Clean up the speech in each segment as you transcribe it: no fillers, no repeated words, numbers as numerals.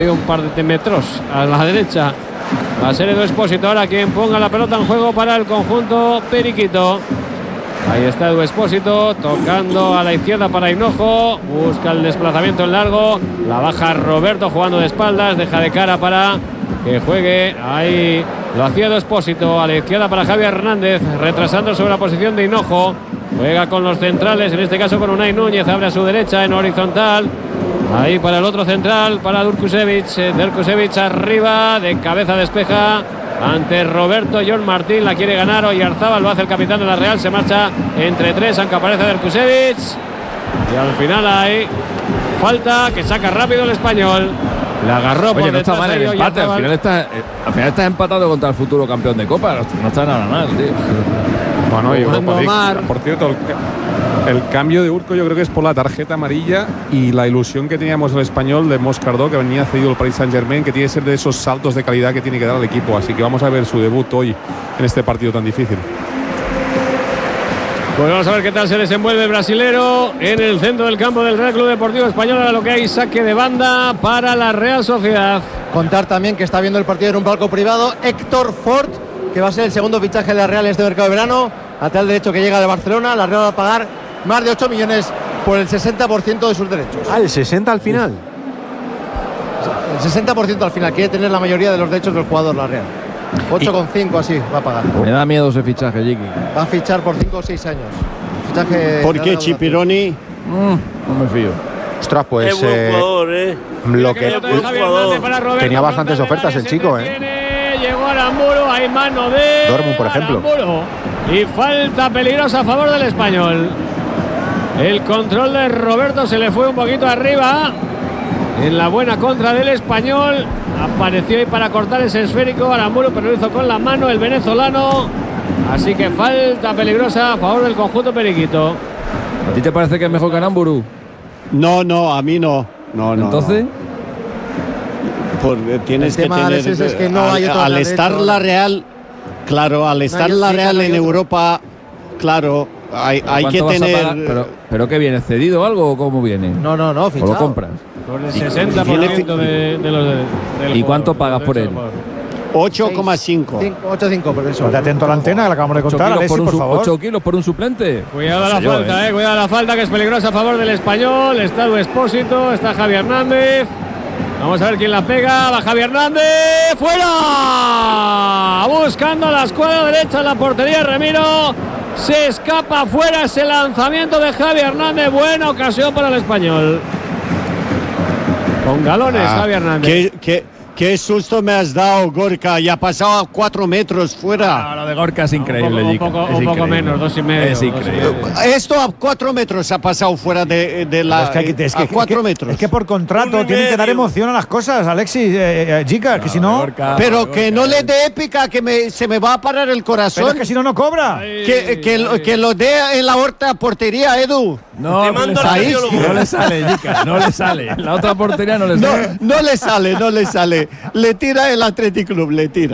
Un par de metros a la derecha. Va a ser Edu Expósito ahora quien ponga la pelota en juego para el conjunto periquito. Ahí está Edu Expósito tocando a la izquierda para Hinojo. Busca el desplazamiento en largo. La baja Roberto jugando de espaldas. Deja de cara para que juegue. Ahí lo hacía Edu Expósito. A la izquierda para Javier Hernández. Retrasando sobre la posición de Hinojo. Juega con los centrales. En este caso con Unai Núñez. Abre a su derecha en horizontal. Ahí para el otro central, para Durkusevich. Durkusevich arriba, de cabeza despeja ante Roberto. John Martín la quiere ganar. Oyarzábal lo hace el capitán de la Real. Se marcha entre tres, aunque aparece Durkusevich. Y al final hay falta que saca rápido el español. La agarró por no detrás. está mal el empate. Al final está empatado contra el futuro campeón de Copa. No está nada mal, tío. Bueno, y por cierto, el cambio de Urco yo creo que es por la tarjeta amarilla y la ilusión que teníamos el español de Moscardó, que venía cedido el Paris Saint-Germain, que tiene que ser de esos saltos de calidad que tiene que dar al equipo. Así que vamos a ver su debut hoy en este partido tan difícil. Pues vamos a ver qué tal se desenvuelve el brasilero en el centro del campo del Real Club Deportivo Español. Ahora lo que hay, saque de banda para la Real Sociedad. Contar también que está viendo el partido en un palco privado Héctor Ford, que va a ser el segundo fichaje de la Real este mercado de verano. Lateral derecho que llega de Barcelona. La Real va a pagar más de 8 millones por el 60% de sus derechos. ¿El 60% al final? El 60% al final. Quiere tener la mayoría de los derechos del jugador la Real. 8,5 así va a pagar. Me da miedo ese fichaje, Jiki. Va a fichar por 5 o 6 años. Fichaje. ¿Por qué Chipironi? No me fío. Ostras, pues. Es buen jugador, Lo que tenía bastantes ofertas el chico, Llegó Aramburu, hay mano de Dortmund, por ejemplo. Aramburu. Y falta peligrosa a favor del español. El control de Roberto se le fue un poquito arriba. En la buena contra del español. Apareció ahí para cortar ese esférico Aramburu, pero lo hizo con la mano el venezolano. Así que falta peligrosa a favor del conjunto periquito. ¿A ti te parece que es mejor que Aramburu? No, a mí no. No. ¿Entonces? Tienes que tener. Es que no hay al estar la Real, claro, al estar la Real en Europa, claro, hay que tener. ¿Pero qué viene? ¿Cedido o algo o cómo viene? No, fichado. ¿O lo compras? Con el 60% de los del ¿Y cuánto pagas por él? 8,5. 8,5 por eso. Estate atento a la antena, que la acabamos de contar, Alexis, por favor. 8 kilos por un suplente. Cuidado a la falta, cuidado a la falta, que es peligrosa a favor del español. Está Edu Expósito, está Javier Hernández. Vamos a ver quién la pega. Va Javier Hernández. ¡Fuera! Buscando la escuadra derecha en la portería. Remiro se escapa fuera. Ese lanzamiento de Javier Hernández. Buena ocasión para el español. Con galones, Javier Hernández. Qué susto me has dado, Gorka. Ya ha pasado a 4 metros fuera. Lo de Gorka es increíble, Un poco menos, 2,5. Es increíble. Esto a 4 metros ha pasado fuera de la. A 4 metros. Es que por contrato tienen que dar emoción a las cosas, Alexis, chicas, que si no. Pero que no le dé épica, que se me va a parar el corazón. Pero es que si no, no cobra. Que lo dé en la horta portería, Edu. No le sale, Jica, no le sale. En la otra portería no le sale. No le sale. Le tira el Athletic Club, le tira.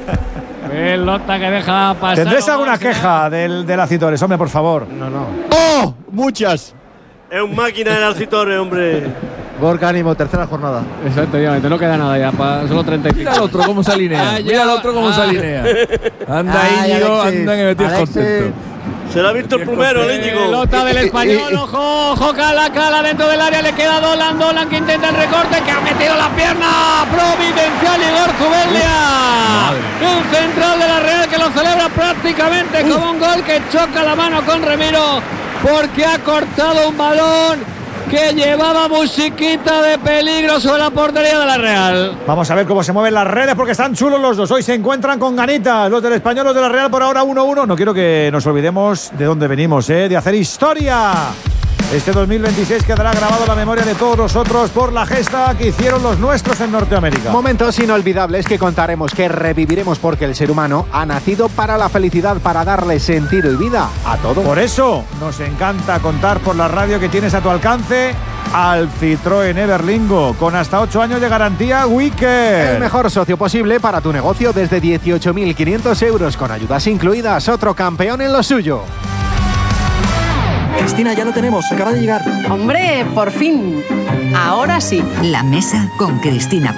Pelota que deja pasar. ¿Tendréis alguna queja del Acitores, hombre, por favor? No. ¡Oh! Muchas. Es un máquina del Acitores, hombre. Gorka, ánimo, tercera jornada. Exactamente, no queda nada ya, solo 35. Mira al otro cómo se alinea. Mira al otro cómo se alinea. Anda, Íñigo, anda que me tienes contento. Se lo ha visto el primero, el Íñigo. Pelota del español, ojo, cala dentro del área, le queda Dolan que intenta el recorte, que ha metido la pierna providencial Igor Zubeldia. Un central de la Real que lo celebra prácticamente como un gol, que choca la mano con Remiro porque ha cortado un balón que llevaba musiquita de peligro sobre la portería de la Real. Vamos a ver cómo se mueven las redes, porque están chulos los dos. Hoy se encuentran con ganitas los del español, los de la Real, por ahora 1-1. No quiero que nos olvidemos de dónde venimos, de hacer historia. Este 2026 quedará grabado en la memoria de todos nosotros por la gesta que hicieron los nuestros en Norteamérica. Momentos inolvidables que contaremos, que reviviremos, porque el ser humano ha nacido para la felicidad, para darle sentido y vida a todo. Por eso nos encanta contar por la radio que tienes a tu alcance al Citroën Everlingo, con hasta 8 años de garantía Wicked. El mejor socio posible para tu negocio desde 18.500 euros, con ayudas incluidas. Otro campeón en lo suyo. Cristina, ya lo tenemos, acaba de llegar. Hombre, por fin. Ahora sí. La mesa con Cristina